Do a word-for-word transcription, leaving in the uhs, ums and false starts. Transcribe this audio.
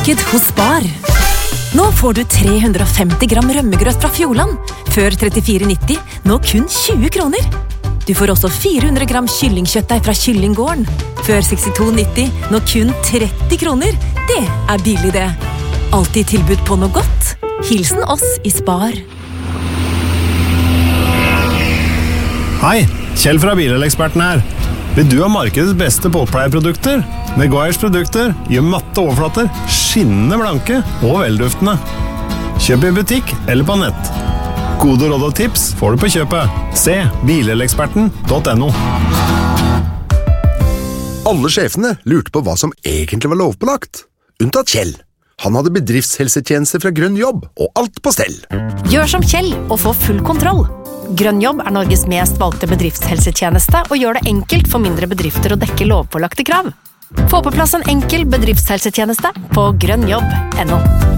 marked hos Spar. Nå får du tre hundre og femti gram rømmegrøt fra Fjordland, før trettifire nitti, nå kun tjue kroner. Du får også fire hundre gram kyllingkjøttdeig fra Kyllinggården, før sekstito nitti, nå kun tretti kroner. Det er billig det. Alltid tilbud på noe godt. Hilsen oss i Spar. Hei, Kjell fra Bileleksperten her. Vil du ha markedets beste båtpleieprodukter? Meguiars produkter gjør matte overflater skinnende blanke og velduftende. Kjøp i butikk eller på nett. Gode råd og tips får du på kjøpet. Se bileleksperten punktum no. Alle sjefene lurte på hva som egentlig var lovpålagt. Unntatt Kjell. Han hadde bedriftshelsetjeneste fra Grønn Jobb, og alt på stell. Gjør som Kjell og få full kontroll. Grønn Jobb er Norges mest valgte bedriftshelsetjeneste og gjør det enkelt for mindre bedrifter å dekke lovpålagte krav. Få på plass en enkel bedriftshelsetjeneste på grønn jobb punktum no.